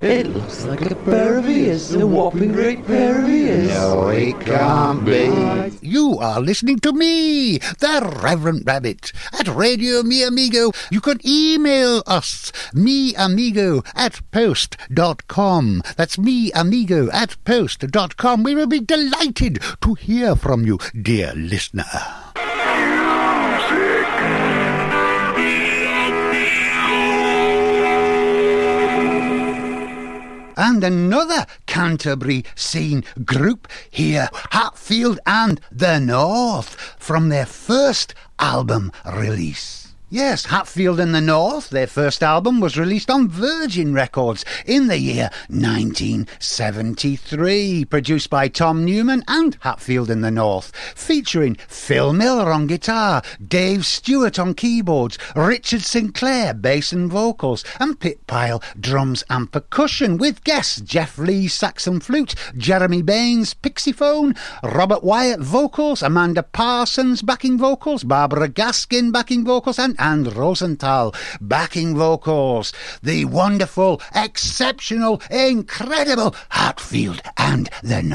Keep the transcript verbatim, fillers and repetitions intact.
It looks like a pair of ears, a whopping great pair of ears. No, it can't be. You are listening to me, the Reverend Rabbit, at Radio Mi Amigo. You can email us, meamigo at post dot com. That's meamigo at post dot com. We will be delighted to hear from you, dear listener. And another Canterbury scene group here, Hatfield and the North, from their first album release. Yes, Hatfield and the North, their first album was released on Virgin Records in the year nineteen seventy-three, produced by Tom Newman and Hatfield and the North, featuring Phil Miller on guitar, Dave Stewart on keyboards, Richard Sinclair bass and vocals, and Pit Pile drums and percussion, with guests Jeff Lee saxon flute, Jeremy Baines pixiephone, Robert Wyatt vocals, Amanda Parsons backing vocals, Barbara Gaskin backing vocals, and Anne Rosenthal backing vocals. The wonderful, exceptional, incredible Hatfield and the North.